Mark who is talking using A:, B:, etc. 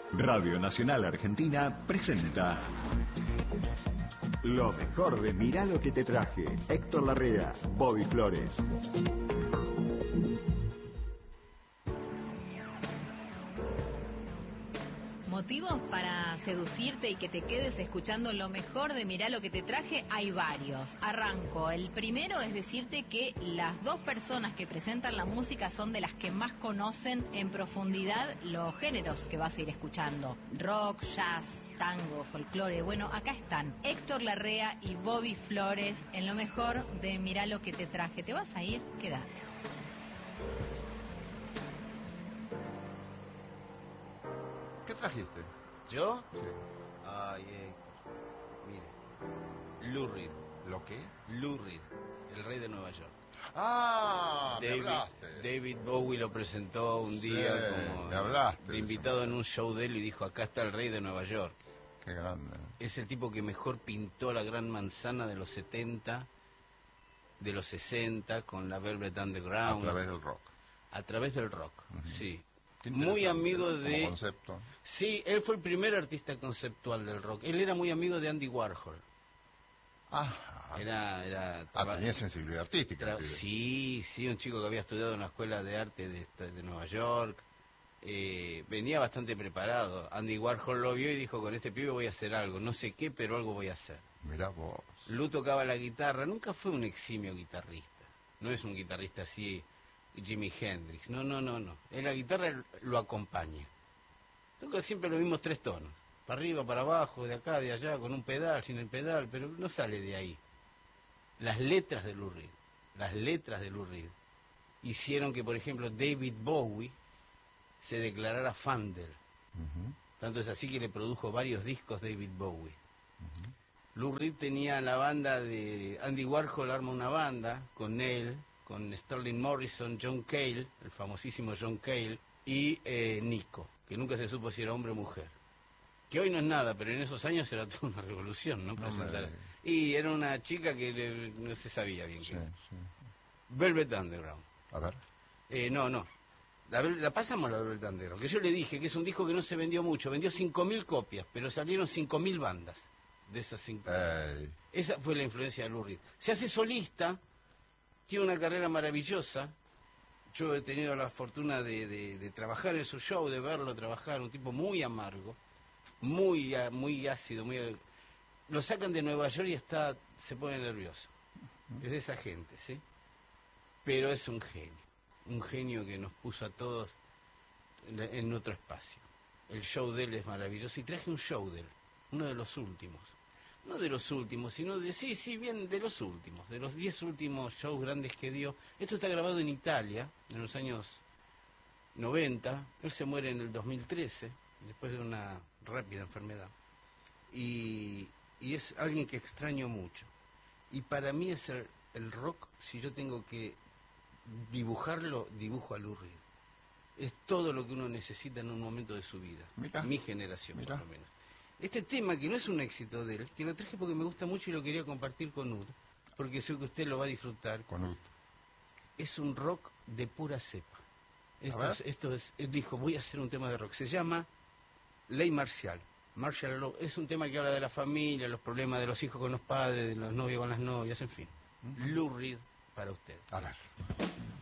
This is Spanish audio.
A: Radio Nacional Argentina presenta lo mejor de Mirá lo que te traje. Héctor Larrea, Bobby Flores.
B: Motivos para seducirte y que te quedes escuchando lo mejor de Mirá lo que te traje, hay varios. Arranco. El primero es decirte que las dos personas que presentan la música son de las que más conocen en profundidad los géneros que vas a ir escuchando. Rock, jazz, tango, folclore. Bueno, acá están Héctor Larrea y Bobby Flores en lo mejor de Mirá lo que te traje. ¿Te vas a ir? Quédate.
C: ¿Qué trajiste?
D: ¿Yo?
C: Sí.
D: Ay, Héctor. Mire. Lou Reed.
C: ¿Lo qué?
D: Lou Reed, el rey de Nueva York.
C: Ah, me hablaste.
D: David Bowie lo presentó un día como
C: me hablaste
D: de invitado en un show de él y dijo, acá está el rey de Nueva York.
C: Qué grande.
D: Es el tipo que mejor pintó la Gran Manzana de los 70, de los 60, con la Velvet Underground.
C: A través del rock.
D: A través del rock, sí.
C: Qué
D: Muy amigo de...
C: como concepto.
D: Sí, él fue el primer artista conceptual del rock. Él era muy amigo de Andy Warhol.
C: Tenía sensibilidad artística.
D: Sí, un chico que había estudiado en la Escuela de Arte de Nueva York. Venía bastante preparado. Andy Warhol lo vio y dijo, con este pibe voy a hacer algo. No sé qué, pero algo voy a hacer.
C: Mirá vos.
D: Lou tocaba la guitarra. Nunca fue un eximio guitarrista. No es un guitarrista así... Jimi Hendrix, no. En la guitarra lo acompaña. Toca siempre los mismos tres tonos. Para arriba, para abajo, de acá, de allá, con un pedal, sin el pedal, pero no sale de ahí. Las letras de Lou Reed hicieron que, por ejemplo, David Bowie se declarara fan de él. Tanto es así que le produjo varios discos David Bowie. Lou Reed tenía la banda de... Andy Warhol arma una banda con él, con Sterling Morrison, John Cale, el famosísimo John Cale, y Nico, que nunca se supo si era hombre o mujer. Que hoy no es nada, pero en esos años era toda una revolución, ¿no? Presentar. Y era una chica que no se sabía bien qué.
C: Sí.
D: Velvet Underground.
C: A ver.
D: No. La pasamos la Velvet Underground, que yo le dije que es un disco que no se vendió mucho, vendió 5.000 copias, pero salieron 5.000 bandas de esas 5.000. Esa fue la influencia de Lou Reed. Se hace solista. Tiene una carrera maravillosa. Yo he tenido la fortuna de trabajar en su show, de verlo trabajar. Un tipo muy amargo, muy ácido. Lo sacan de Nueva York y se pone nervioso. Es de esa gente, ¿sí? Pero es un genio que nos puso a todos en otro espacio. El show de él es maravilloso. Y traje un show de él, uno de los últimos. No de los últimos, sino de de los últimos, de los 10 últimos shows grandes que dio. Esto está grabado en Italia, en los años 90. Él se muere en el 2013, después de una rápida enfermedad. Y es alguien que extraño mucho. Y para mí es el rock, si yo tengo que dibujarlo, dibujo a Lou Reed. Es todo lo que uno necesita en un momento de su vida.
C: Mirá.
D: Mi generación, por lo menos. Este tema, que no es un éxito de él, que lo traje porque me gusta mucho y lo quería compartir con Ud, porque sé que usted lo va a disfrutar.
C: Con Ud.
D: Es un rock de pura cepa. Él dijo, voy a hacer un tema de rock. Se llama Ley Marcial. Martial Law. Es un tema que habla de la familia, los problemas de los hijos con los padres, de los novios con las novias, en fin. Lou Reed para usted.
C: A ver.